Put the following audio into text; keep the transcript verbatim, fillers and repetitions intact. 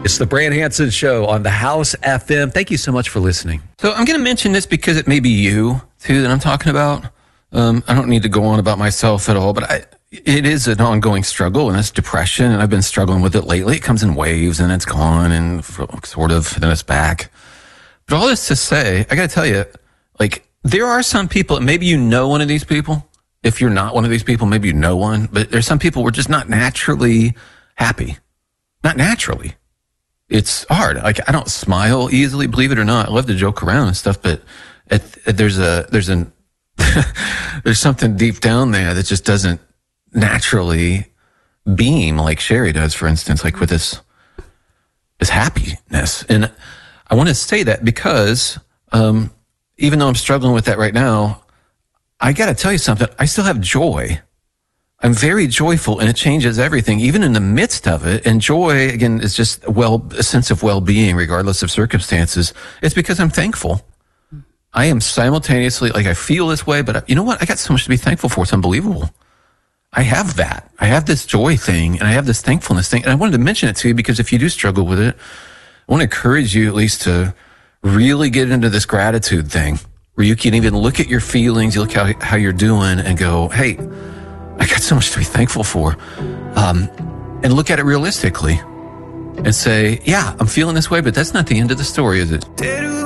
It's the Brand Hanson Show on the House F M. Thank you so much for listening. So I'm going to mention this because it may be you, too, that I'm talking about. Um, I don't need to go on about myself at all, but I, it is an ongoing struggle, and it's depression, and I've been struggling with it lately. It comes in waves, and it's gone, and sort of, and then it's back. But all this to say, I got to tell you, like, there are some people, maybe you know one of these people. If you're not one of these people, maybe you know one, but there's some people who are just not naturally happy. Not naturally. It's hard. Like, I don't smile easily, believe it or not. I love to joke around and stuff, but it, it, there's a, there's an, there's something deep down there that just doesn't naturally beam like Sherry does, for instance, like with this, this happiness. And I want to say that because, um, even though I'm struggling with that right now, I got to tell you something. I still have joy. I'm very joyful, and it changes everything, even in the midst of it. And joy, again, is just well, a sense of well-being, regardless of circumstances. It's because I'm thankful. I am simultaneously, like, I feel this way, but you know what? I got so much to be thankful for. It's unbelievable. I have that. I have this joy thing, and I have this thankfulness thing. And I wanted to mention it to you because if you do struggle with it, I want to encourage you at least to really get into this gratitude thing, where you can even look at your feelings, you look how how you're doing, and go, hey, I got so much to be thankful for. Um, and look at it realistically and say, yeah, I'm feeling this way, but that's not the end of the story, is it?